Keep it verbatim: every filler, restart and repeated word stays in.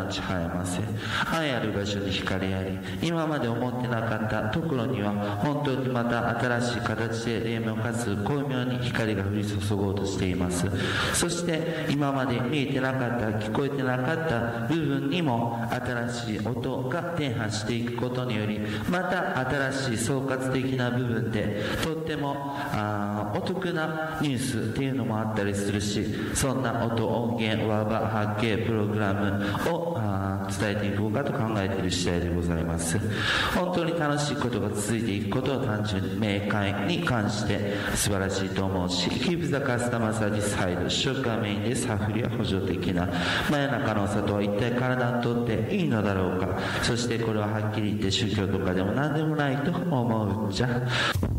満ち生えませ。愛ある場所に光あり、今まで思ってなかったところには本当にまた新しい形で霊明かつ巧妙に光が降り注ごうとしています。そして今まで見えてなかった、聞こえてなかった部分にも新しい音が転播していくことにより、また新しい総括的な部分でとってもあお得なニュースっていうのもあったりするし、そんな音、音源、和場、波形、プログラムをあ伝えていこうかと考えている次第でございます。本当に楽しいことが続いていくことを単純に明快に関して素晴らしいと思うし、Keep the customer satisfied、主食がメインでサフリは補助的な真夜中のお砂糖は一体体にとっていいのだろうか。そしてこれははっきり言って宗教とかでも何でもないと思うっちゃ。